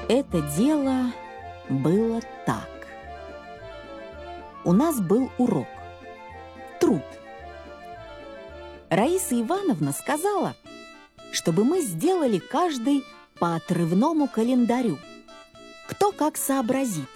Это дело было так. У нас был урок. Труд. Раиса Ивановна сказала, чтобы мы сделали каждый по отрывному календарю. Кто как сообразит.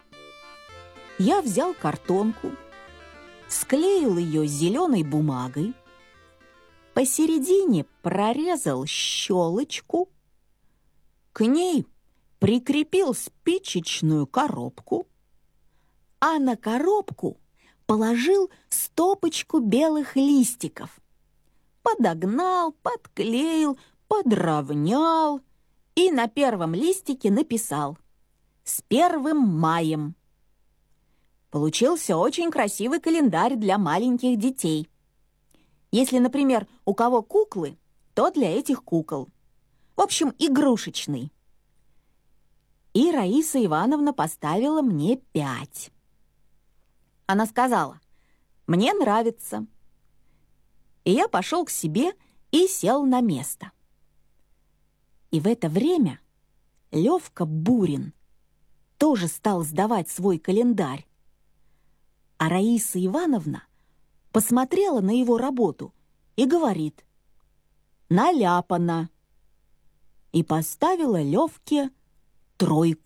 Я взял картонку, склеил ее зеленой бумагой, посередине прорезал щелочку, к ней прикрепил спичечную коробку, а на коробку положил стопочку белых листиков. Подогнал, подклеил, подровнял и на первом листике написал «С 1 маем». Получился очень красивый календарь для маленьких детей. Если, например, у кого куклы, то для этих кукол. В общем, игрушечный. И Раиса Ивановна поставила мне 5. Она сказала: «Мне нравится». И я пошел к себе и сел на место. И в это время Левка Бурин тоже стал сдавать свой календарь. А Раиса Ивановна посмотрела на его работу и говорит: «Наляпано». И поставила Левке 3.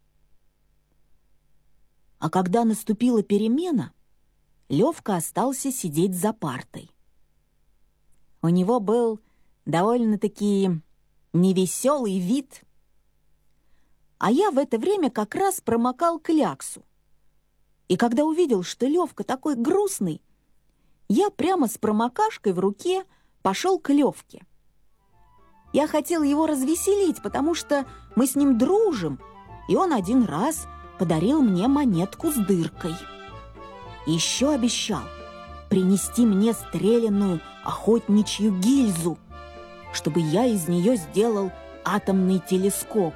А когда наступила перемена, Левка остался сидеть за партой. У него был довольно-таки невеселый вид. А я в это время как раз промокал кляксу. И когда увидел, что Левка такой грустный, я прямо с промокашкой в руке пошел к Левке. Я хотел его развеселить, потому что мы с ним дружим, и он один раз подарил мне монетку с дыркой. Еще обещал принести мне стреляную охотничью гильзу, чтобы я из нее сделал атомный телескоп.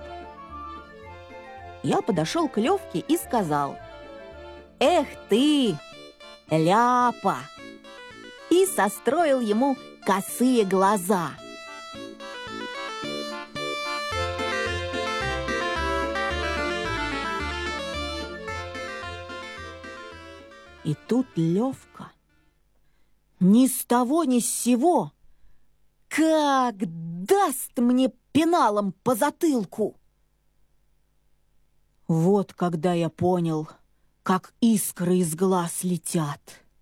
Я подошел к Левке и сказал: «Эх ты, ляпа!» и состроил ему косые глаза. И тут Левка ни с того ни с сего как даст мне пеналом по затылку. Вот когда я понял, как искры из глаз летят.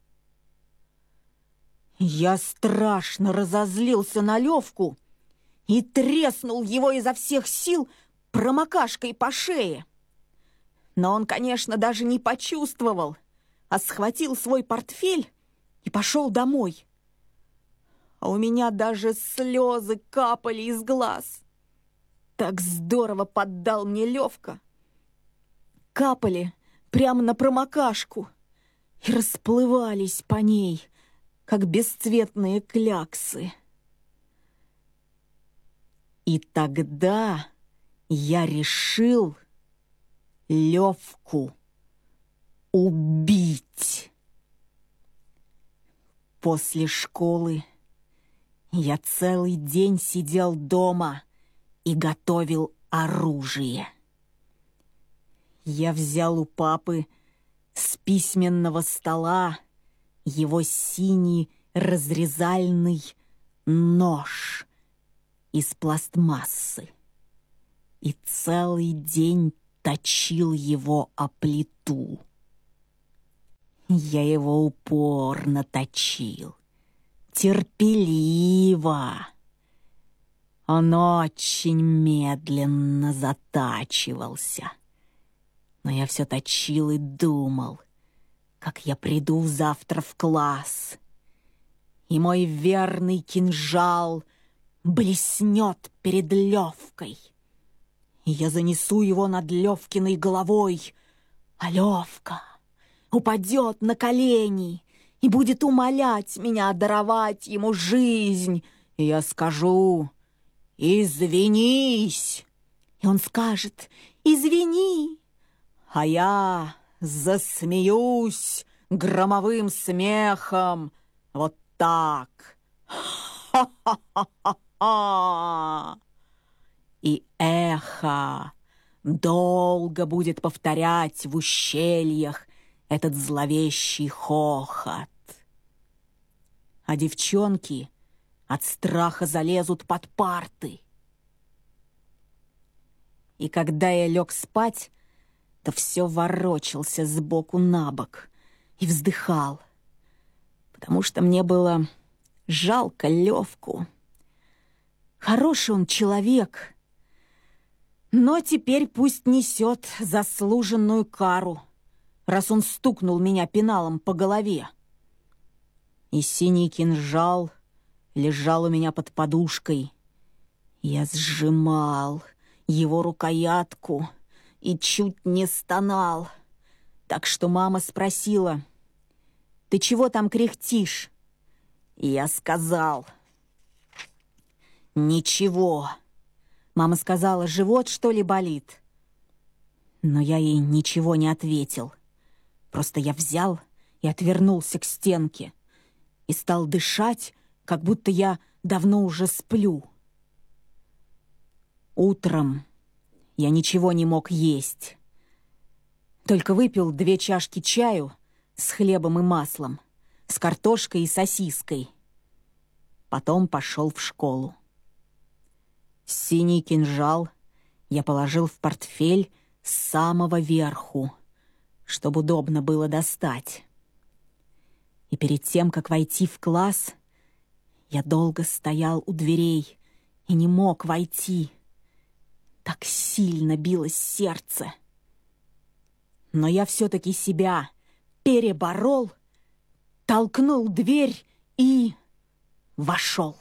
Я страшно разозлился на Левку и треснул его изо всех сил промокашкой по шее. Но он, конечно, даже не почувствовал, а схватил свой портфель и пошел домой. А у меня даже слезы капали из глаз. Так здорово поддал мне Левка. Капали прямо на промокашку и расплывались по ней, как бесцветные кляксы. И тогда я решил Левку убить. После школы я целый день сидел дома и готовил оружие. Я взял у папы с письменного стола его синий разрезальный нож из пластмассы и целый день точил его о плиту. Я его упорно точил, терпеливо. Он очень медленно затачивался. Но я все точил и думал, как я приду завтра в класс, и мой верный кинжал блеснет перед Левкой. И я занесу его над Левкиной головой, а Левка упадет на колени и будет умолять меня даровать ему жизнь. И я скажу: «Извинись!» И он скажет: «Извини!» А я засмеюсь громовым смехом. Вот так. Ха-ха-ха-ха-ха! И эхо долго будет повторять в ущельях этот зловещий хохот. А девчонки от страха залезут под парты. И когда я лег спать, то все ворочался сбоку на бок и вздыхал, потому что мне было жалко Левку. Хороший он человек, но теперь пусть несет заслуженную кару, раз он стукнул меня пеналом по голове. И синий кинжал лежал у меня под подушкой. Я сжимал его рукоятку и чуть не стонал, так что мама спросила: «Ты чего там кряхтишь?» И я сказал: «Ничего». Мама сказала: «Живот, что ли, болит?» Но я ей ничего не ответил. Просто я взял и отвернулся к стенке и стал дышать, как будто я давно уже сплю. Утром я ничего не мог есть. Только выпил 2 чашки чаю с хлебом и маслом, с картошкой и сосиской. Потом пошел в школу. Синий кинжал я положил в портфель с самого верху, чтобы удобно было достать. И перед тем, как войти в класс, я долго стоял у дверей и не мог войти. Так сильно билось сердце. Но я все-таки себя переборол, толкнул дверь и вошел.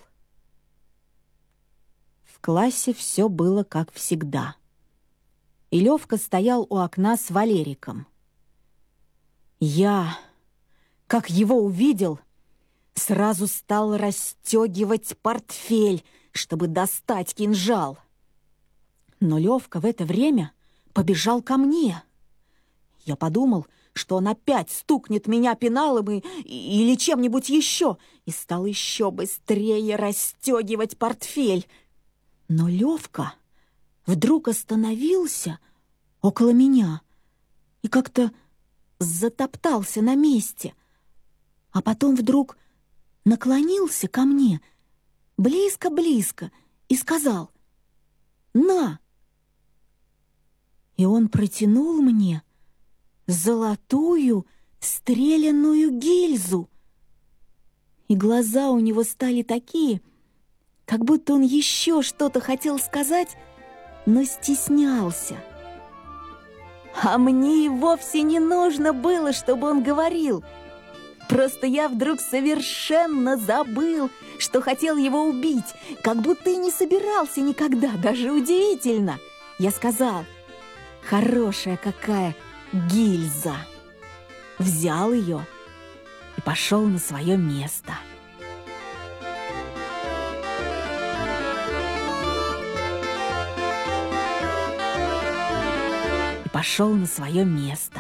В классе все было как всегда. И Левка стоял у окна с Валериком. Я, как его увидел, сразу стал расстегивать портфель, чтобы достать кинжал. Но Левка в это время побежал ко мне. Я подумал, что он опять стукнет меня пеналом или чем-нибудь еще, и стал еще быстрее расстегивать портфель. Но Левка вдруг остановился около меня и как-то затоптался на месте, а потом вдруг наклонился ко мне близко-близко и сказал: «На!» И он протянул мне золотую стреляную гильзу. И глаза у него стали такие, как будто он еще что-то хотел сказать, но стеснялся. А мне и вовсе не нужно было, чтобы он говорил. Просто я вдруг совершенно забыл, что хотел его убить, как будто и не собирался никогда, даже удивительно. Я сказал: «Хорошая какая гильза!» Взял ее и пошел на свое место. Пошел на свое место.